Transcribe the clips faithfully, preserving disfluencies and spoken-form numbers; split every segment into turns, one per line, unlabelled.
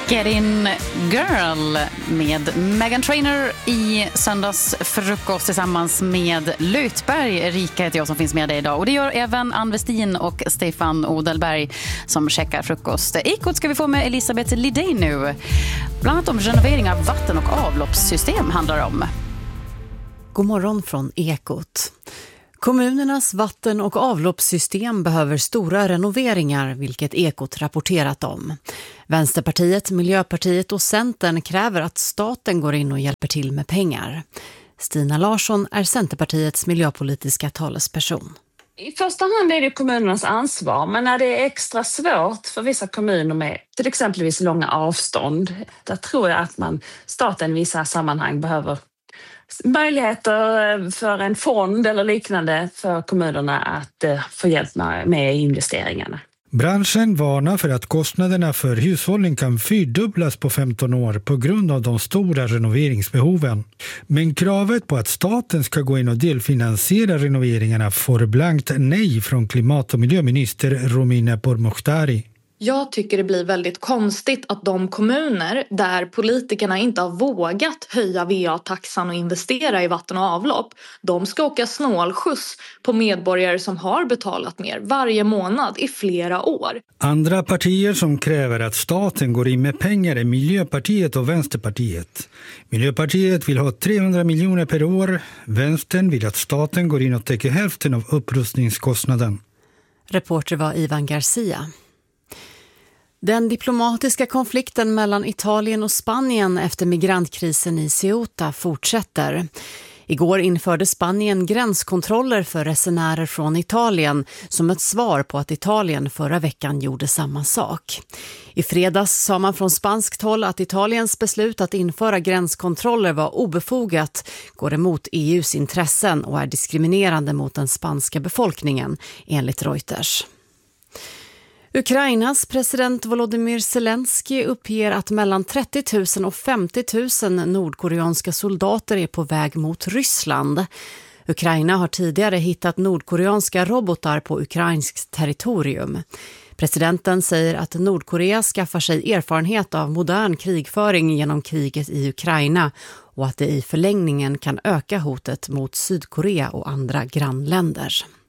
Get In Girl med Meghan Trainor i söndags frukost tillsammans med Lutberg. Erika heter jag som finns med dig idag. Och det gör även Ann Westin och Stefan Odelberg som checkar frukost. Ekot ska vi få med Elisabeth Lidén nu. Bland annat om renovering av vatten- och avloppssystem handlar det om.
God morgon från Ekot. Kommunernas vatten- och avloppssystem behöver stora renoveringar, vilket Ekot rapporterat om. Vänsterpartiet, Miljöpartiet och Centern kräver att staten går in och hjälper till med pengar. Stina Larsson är Centerpartiets miljöpolitiska talesperson.
I första hand är det kommunernas ansvar, men när det är extra svårt för vissa kommuner med till exempelvis långa avstånd, där tror jag att man, staten i vissa sammanhang behöver möjligheter för en fond eller liknande för kommunerna att få hjälp med investeringarna.
Branschen varnar för att kostnaderna för hushållning kan fyrdubblas på femton år på grund av de stora renoveringsbehoven. Men kravet på att staten ska gå in och delfinansiera renoveringarna får blankt nej från klimat- och miljöminister Romina Pourmokhtari.
Jag tycker det blir väldigt konstigt att de kommuner där politikerna inte har vågat höja V A-taxan och investera i vatten och avlopp, de ska åka snålskjuts på medborgare som har betalat mer varje månad i flera år.
Andra partier som kräver att staten går in med pengar är Miljöpartiet och Vänsterpartiet. Miljöpartiet vill ha trehundra miljoner per år. Vänstern vill att staten går in och täcker hälften av upprustningskostnaden.
Reporter var Ivan Garcia. Den diplomatiska konflikten mellan Italien och Spanien efter migrantkrisen i Ceuta fortsätter. Igår införde Spanien gränskontroller för resenärer från Italien som ett svar på att Italien förra veckan gjorde samma sak. I fredags sa man från spanskt håll att Italiens beslut att införa gränskontroller var obefogat, går emot E U:s intressen och är diskriminerande mot den spanska befolkningen, enligt Reuters. Ukrainas president Volodymyr Zelensky uppger att mellan trettio tusen och femtio tusen nordkoreanska soldater är på väg mot Ryssland. Ukraina har tidigare hittat nordkoreanska robotar på ukrainskt territorium. Presidenten säger att Nordkorea skaffar sig erfarenhet av modern krigföring genom kriget i Ukraina och att det i förlängningen kan öka hotet mot Sydkorea och andra grannländer.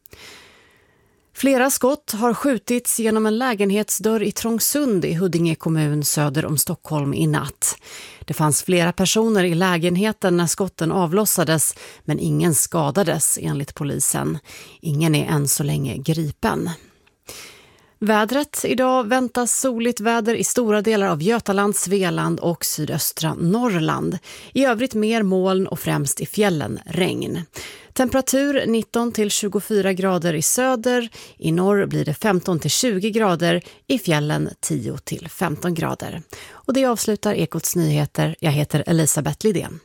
Flera skott har skjutits genom en lägenhetsdörr i Trångsund i Huddinge kommun söder om Stockholm i natt. Det fanns flera personer i lägenheten när skotten avlossades, men ingen skadades enligt polisen. Ingen är än så länge gripen. Vädret idag väntas soligt väder i stora delar av Götaland, Svealand och sydöstra Norrland. I övrigt mer moln och främst i fjällen regn. Temperatur nitton till tjugofyra grader i söder, i norr blir det femton till tjugo grader, i fjällen tio till femton grader. Och det avslutar Ekots nyheter. Jag heter Elisabeth Lidén.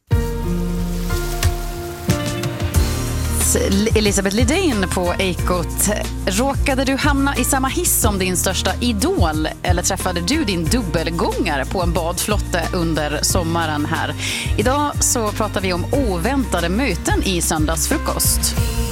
Elisabeth Lidén på Ekot. Råkade du hamna i samma hiss som din största idol eller träffade du din dubbelgångare på en badflotte under sommaren här? Idag så pratar vi om oväntade möten i söndagsfrukost.